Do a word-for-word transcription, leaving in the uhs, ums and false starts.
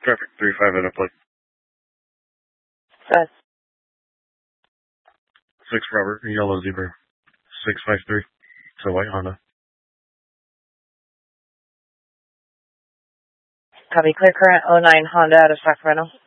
Traffic three five at a plate. Yes. six Robert, yellow zebra. six five three. It's a white Honda. Copy. Clear current oh nine Honda out of Sacramento.